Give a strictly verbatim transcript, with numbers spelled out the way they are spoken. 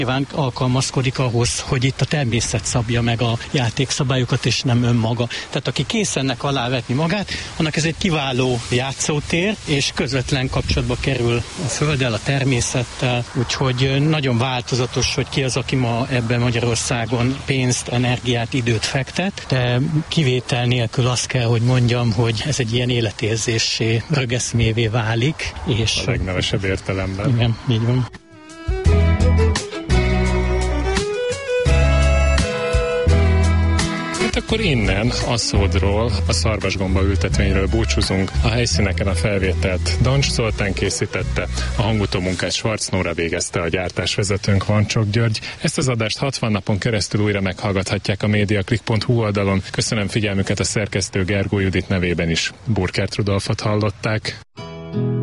Nyilván alkalmazkodik ahhoz, hogy itt a természet szabja meg a játékszabályokat, és nem önmaga. Tehát aki kész ennek alávetni magát, annak ez egy kiváló játszótér, és közvetlen kapcsolatba kerül a földdel, a természettel, úgyhogy nagyon változatos, hogy ki az, aki ma ebben Magyarországon pénzt, energiát, időt fektet, de kivétel nélkül azt kell, hogy mondjam, hogy ez egy ilyen életérzéssé, rögeszmévé válik. És a legnevesebb értelemben. Igen, így van. Akkor innen a Szódról, a szarvasgomba ültetvényről búcsúzunk. A helyszíneken a felvételt Dancs Zoltán készítette, a hangutómunkát Schwarz Nóra végezte, a gyártásvezetőnk Vancsok György. Ezt az adást hatvan napon keresztül újra meghallgathatják a mediaclick pont hu oldalon. Köszönöm figyelmüket, a szerkesztő Gergó Judit nevében is. Burkert Rudolfot hallották.